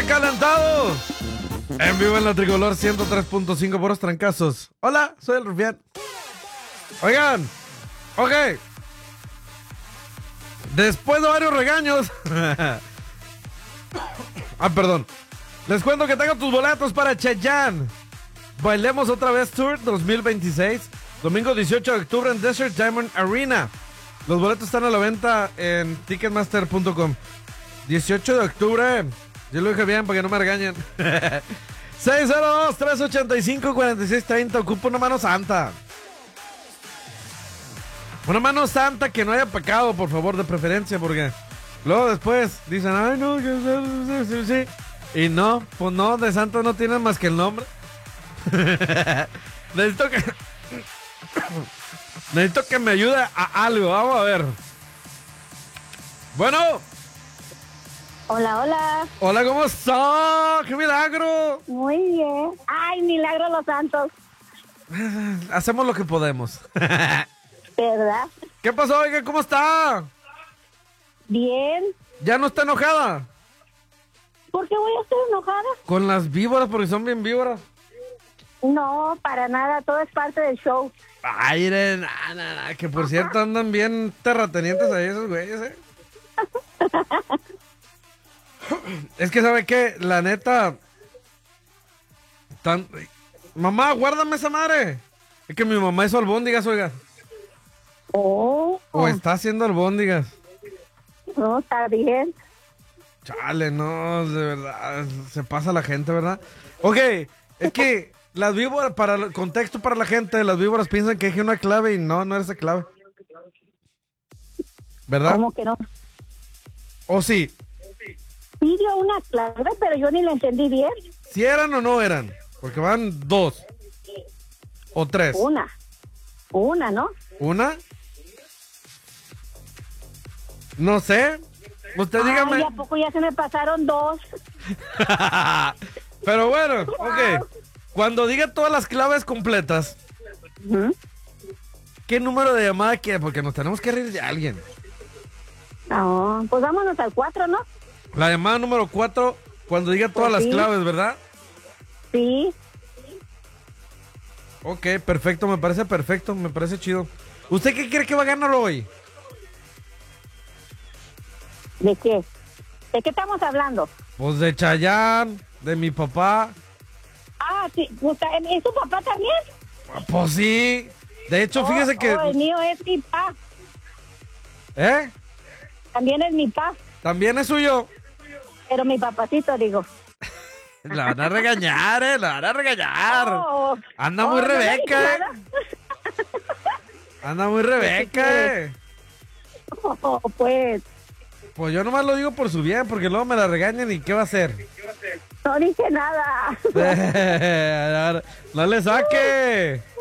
recalentado. En vivo en la Tricolor 103.5 por los trancazos. Hola, soy el Rufián. Oigan, ok. Después de varios regaños. Perdón. Les cuento que tengo tus boletos para Chayanne. Bailemos otra vez Tour 2026. Domingo 18 de octubre en Desert Diamond Arena. Los boletos están a la venta en Ticketmaster.com. 18 de octubre. Yo lo dije bien para que no me regañen. 602-385-4630. Ocupo una mano santa. Una mano santa que no haya pecado, por favor, de preferencia, porque luego después dicen, ay, no, sí. Y no, pues no, de santo no tienen más que el nombre. Necesito que me ayude a algo, vamos a ver. Bueno. Hola, hola. Hola, ¿cómo estás? ¡Qué milagro! Muy bien. Ay, milagro los santos. Hacemos lo que podemos. ¿Verdad? ¿Qué pasó, oiga? ¿Cómo está? Bien. ¿Ya no está enojada? ¿Por qué voy a estar enojada? Con las víboras, porque son bien víboras. No, para nada. Todo es parte del show. Ay, que por cierto andan bien terratenientes ahí esos güeyes, ¿eh? Es que, ¿sabe qué? La neta... Mamá, guárdame esa madre. Es que mi mamá hizo albóndigas, oiga. Oh. O está haciendo albóndigas. No, está bien. Chale, no, de verdad, se pasa la gente, ¿verdad? Ok, es que las víboras, para el contexto para la gente, las víboras piensan que dije una clave y no era esa clave. ¿Verdad? ¿Cómo que no? ¿O sí? Sí dio una clave, pero yo ni la entendí bien. ¿Si eran o no eran? Porque van dos. ¿O tres? Una, ¿no? ¿Una? No sé. Usted dígame. Ay, ¿a poco ya se me pasaron dos? Pero bueno, ok. Cuando diga todas las claves completas, ¿qué número de llamada quiere? Porque nos tenemos que reír de alguien. No, pues vámonos al 4, ¿no? La llamada número 4, cuando diga todas las claves, ¿verdad? Sí. Ok, perfecto, me parece chido. ¿Usted qué cree que va a ganar hoy? ¿De qué? ¿De qué estamos hablando? Pues de Chayanne, de mi papá. Ah, sí, ¿es tu papá también? Pues sí. De hecho, fíjese que... el mío es mi papá. ¿Eh? También es mi papá. También es suyo. Pero mi papacito, digo. La van a regañar, la van a regañar. Oh, Anda muy Rebeca, Anda muy Rebeca, Pues. Pues yo nomás lo digo por su bien, porque luego me la regañan y ¿qué va a hacer? No dije nada. No le saque.